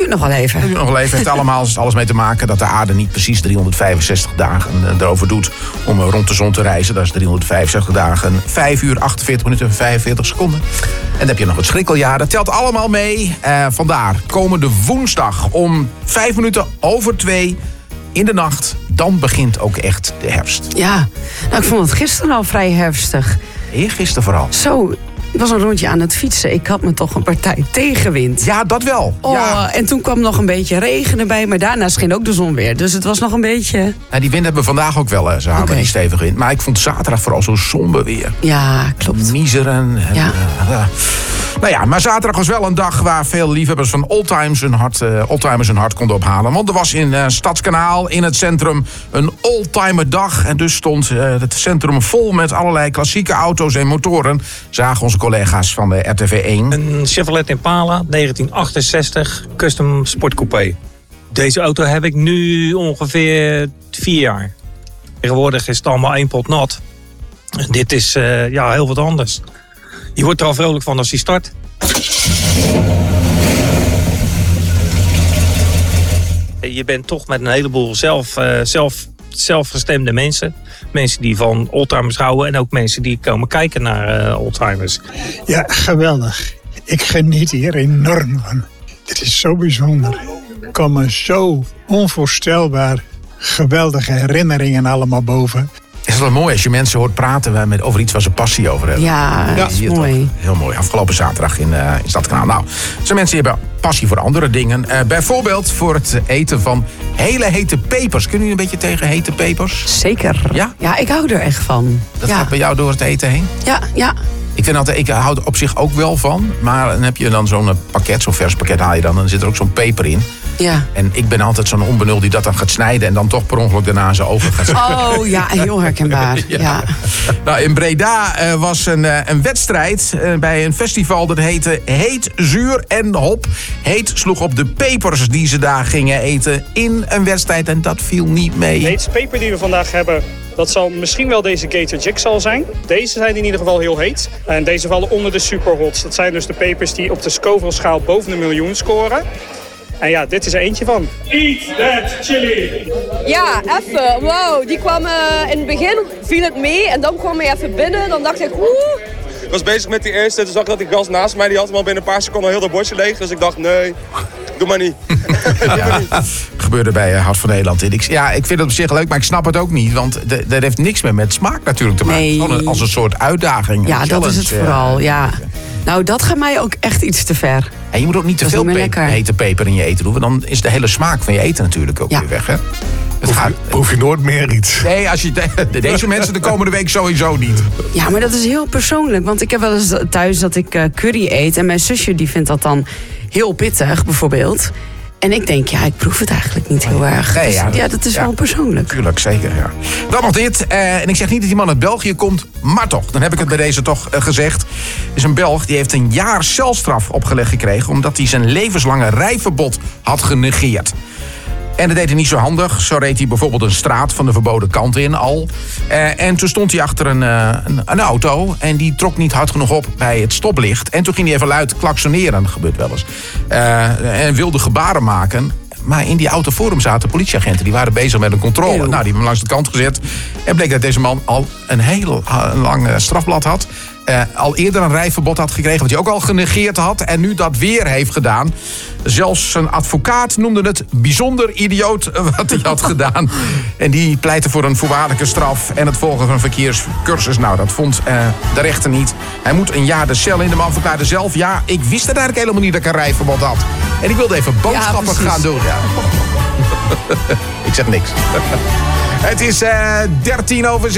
nog wel even. Dat duurt nog wel even. Het heeft alles mee te maken dat de aarde niet precies 365 dagen erover doet om rond de zon te reizen. Dat is 365 dagen, 5 uur, 48 minuten en 45 seconden. En dan heb je nog het schrikkeljaar. Dat telt allemaal mee. Vandaar, komende woensdag om 5 minuten over 2 in de nacht. Dan begint ook echt de herfst. Ja, nou, ik vond het gisteren al vrij herfstig. Eergisteren vooral. Zo, ik was een rondje aan het fietsen. Ik had me toch een partij tegenwind. Ja, dat wel. Oh, ja. En toen kwam nog een beetje regen erbij. Maar daarna scheen ook de zon weer. Dus het was nog een beetje... Nou, die wind hebben we vandaag ook wel. Ze houden die stevige wind. Maar ik vond zaterdag vooral zo somber weer. Ja, klopt. Miezeren. Ja. Nou ja, maar zaterdag was wel een dag waar veel liefhebbers van oldtimers hun hart konden ophalen. Want er was in Stadskanaal in het centrum een oldtimerdag. En dus stond het centrum vol met allerlei klassieke auto's en motoren. Zagen onze collega's van de RTV1. Een Chevrolet Impala 1968 Custom Sportcoupé. Deze auto heb ik nu ongeveer 4 jaar. Tegenwoordig is het allemaal één pot nat. En dit is heel wat anders. Je wordt er al vrolijk van als hij start. Je bent toch met een heleboel zelfgestemde mensen. Mensen die van oldtimers houden en ook mensen die komen kijken naar oldtimers. Ja, geweldig. Ik geniet hier enorm van. Het is zo bijzonder. Er komen zo onvoorstelbaar geweldige herinneringen allemaal boven. Het is wel mooi als je mensen hoort praten over iets waar ze passie over hebben. Ja, dat is mooi. Heel mooi. Afgelopen zaterdag in Stadskanaal. Nou, er zijn mensen die hebben passie voor andere dingen. Bijvoorbeeld voor het eten van hele hete pepers. Kunnen jullie een beetje tegen hete pepers? Zeker. Ja? Ja, ik hou er echt van. Dat gaat bij jou door het eten heen? Ja. Ik hou er op zich ook wel van. Maar dan heb je dan zo'n pakket, zo'n vers pakket haal je dan. En dan zit er ook zo'n peper in. Ja. En ik ben altijd zo'n onbenul die dat dan gaat snijden en dan toch per ongeluk daarna zijn ogen gaat snijden. Oh ja, heel herkenbaar. Ja. Nou, in Breda was een wedstrijd bij een festival dat heette Heet, Zuur en Hop. Heet sloeg op de pepers die ze daar gingen eten in een wedstrijd en dat viel niet mee. De heetste peper die we vandaag hebben, dat zal misschien wel deze Gator Jigsaw zijn. Deze zijn in ieder geval heel heet. En deze vallen onder de superhots. Dat zijn dus de pepers die op de Scoville-schaal boven de 1 miljoen scoren. En ja, dit is er eentje van. Eat that chili! Ja, even. Wow, die kwam in het begin, viel het mee en dan kwam hij even binnen. Dan dacht ik, Ik was bezig met die eerste, toen zag ik dat die gast naast mij, die had hem al binnen een paar seconden heel dat bordje leeg. Dus ik dacht, nee, doe maar niet. Gebeurde bij Hart van Nederland. Ik vind het op zich leuk, maar ik snap het ook niet. Want dat heeft niks meer met smaak natuurlijk te maken. Nee. Gewoon als een soort uitdaging. Ja, dat is het vooral, ja. Nou, dat gaat mij ook echt iets te ver. En je moet ook niet te veel hete peper in je eten doen. Want dan is de hele smaak van je eten natuurlijk ook weer weg. Hè? Hoef je nooit meer iets. Nee, deze mensen de komende week sowieso niet. Ja, maar dat is heel persoonlijk. Want ik heb wel eens thuis dat ik curry eet. En mijn zusje die vindt dat dan heel pittig, bijvoorbeeld. En ik denk, ik proef het eigenlijk niet heel erg. Nee, dus, dat is wel persoonlijk. Tuurlijk, zeker, ja. Dan nog dit. En ik zeg niet dat die man uit België komt, maar toch. Dan heb ik het bij deze toch gezegd. Er is een Belg die heeft 1 jaar celstraf opgelegd gekregen omdat hij zijn levenslange rijverbod had genegeerd. En dat deed hij niet zo handig. Zo reed hij bijvoorbeeld een straat van de verboden kant in al. En toen stond hij achter een auto. En die trok niet hard genoeg op bij het stoplicht. En toen ging hij even luid klaksoneren. Dat gebeurt wel eens. En wilde gebaren maken. Maar in die auto voor hem zaten politieagenten. Die waren bezig met een controle. Nou, die hebben hem langs de kant gezet. En bleek dat deze man al een heel lang strafblad had. Al eerder een rijverbod had gekregen, wat hij ook al genegeerd had. En nu dat weer heeft gedaan. Zelfs zijn advocaat noemde het bijzonder idioot wat hij had gedaan. En die pleitte voor een voorwaardelijke straf en het volgen van een verkeerscursus. Nou, dat vond de rechter niet. Hij moet 1 jaar de cel in. De man verklaarde zelf, ik wist het eigenlijk helemaal niet dat ik een rijverbod had. En ik wilde even boodschappen gaan doen. Ja. Ik zeg niks. Het is 13:06.